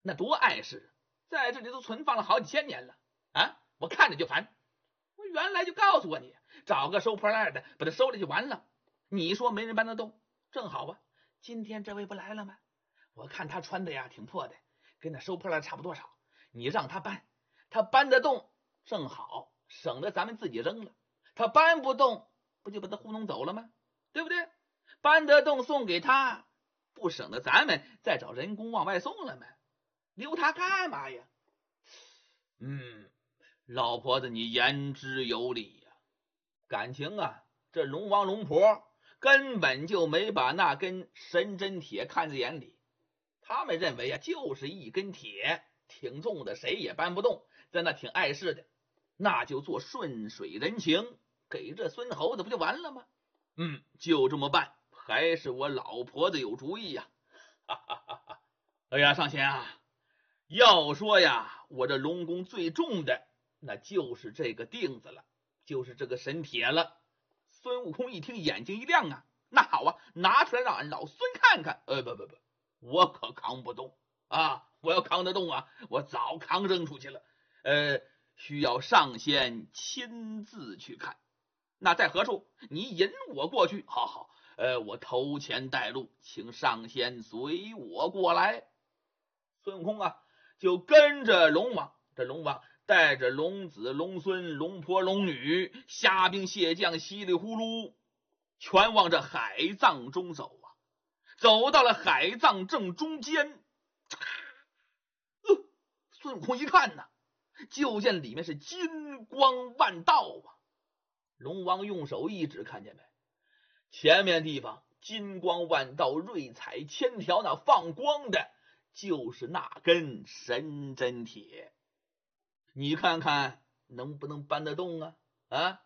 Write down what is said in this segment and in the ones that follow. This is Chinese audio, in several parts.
那多碍事，在这里都存放了好几千年了啊！我看着就烦。我原来就告诉过你，找个收破烂的把它收了就完了。你说没人搬得动，正好啊，今天这位不来了吗？我看他穿的呀挺破的，跟那收破烂差不多少。你让他搬，他搬得动，正好省得咱们自己扔了。他搬不动，不就把他糊弄走了吗？对不对？搬得动送给他，不省得咱们再找人工往外送了吗？留他干嘛呀？老婆子你言之有理呀。感情啊，这龙王龙婆根本就没把那根神针铁看在眼里，他们认为呀，就是一根铁，挺重的，谁也搬不动，在那挺碍事的，那就做顺水人情，给这孙猴子不就完了吗？就这么办，还是我老婆子有主意呀。哎呀，上仙啊，要说呀，我这龙宫最重的那就是这个锭子了，就是这个神铁了。孙悟空一听，眼睛一亮啊，那好啊，拿出来让俺老孙看看。不，我可扛不动啊！我要扛得动啊，我早扛扔出去了。需要上仙亲自去看。那在何处？你引我过去。好，我头前带路，请上仙随我过来。孙悟空啊，就跟着龙王，这龙王带着龙子、龙孙、龙婆、龙女，虾兵蟹将，稀里呼噜全往这海藏中走啊。走到了海藏正中间，孙悟空一看呐，就见里面是金光万道啊。龙王用手一指，看见没？前面地方金光万道，瑞彩千条，那放光的就是那根神针铁。你看看能不能搬得动啊？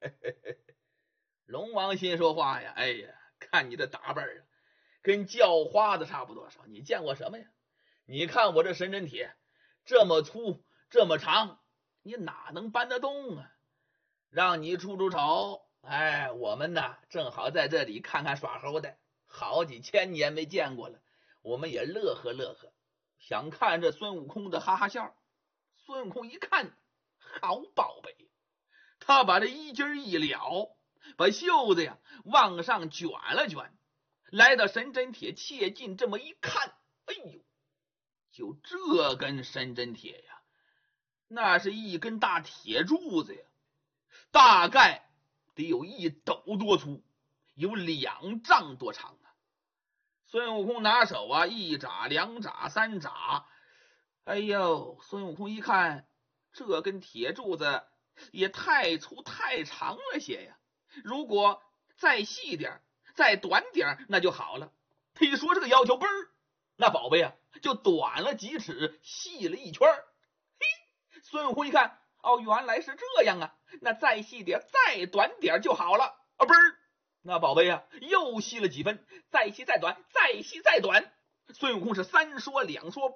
龙王心说话呀，哎呀，看你这打扮啊，跟叫花子差不多少。你见过什么呀？你看我这神针铁这么粗这么长，你哪能搬得动啊？让你出丑，我们呢正好在这里看看耍猴的，好几千年没见过了，我们也乐呵乐呵，想看这孙悟空的哈哈笑。孙悟空一看，好宝贝，他把这衣襟一撩，把袖子呀往上卷了卷，来到神针铁切近这么一看，哎呦，就这根神针铁呀，那是一根大铁柱子呀，大概得有1斗多粗，有2丈多长啊。孙悟空拿手啊，一眨2眨3眨，哎呦，孙悟空一看，这根铁柱子也太粗太长了些呀，如果再细点再短点那就好了。他一说这个要求，那宝贝啊就短了几尺，细了1圈。孙悟空一看，原来是这样啊，那再细点再短点就好了。那宝贝啊又细了几分，再细再短，再细再短。孙悟空是3说2说，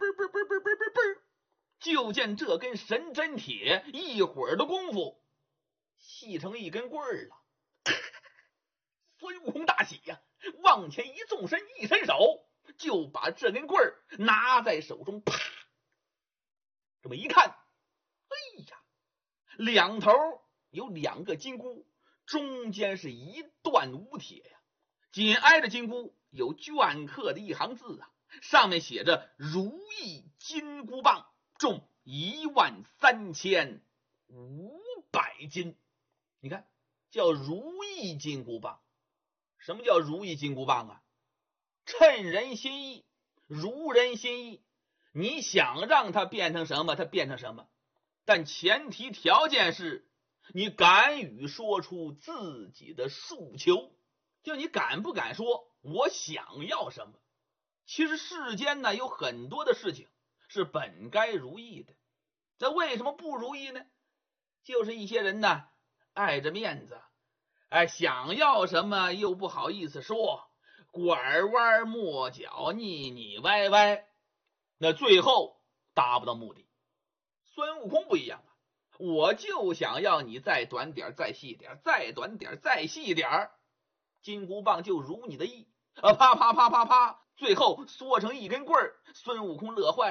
就见这根神针铁一会儿的功夫细成一根棍儿了。孙悟空大喜呀，往前一纵身，一伸手就把这根棍儿拿在手中，啪，这么一看，哎呀，两头有2个金箍，中间是一段无铁呀。紧挨着金箍有镌刻的一行字啊，上面写着如意金箍棒，重13500斤。你看，叫如意金箍棒。什么叫如意金箍棒啊？称人心意，如人心意，你想让它变成什么它变成什么，但前提条件是你敢于说出自己的诉求，就你敢不敢说我想要什么。其实世间呢有很多的事情是本该如意的，这为什么不如意呢？就是一些人呢爱着面子，想要什么又不好意思说，拐弯抹角，腻腻歪歪，那最后达不到目的。孙悟空不一样啊，我就想要你再短点再细点，再短点再细点，金箍棒就如你的意，啪啪啪啪啪， 最后缩成一根棍儿。孙悟空乐坏了。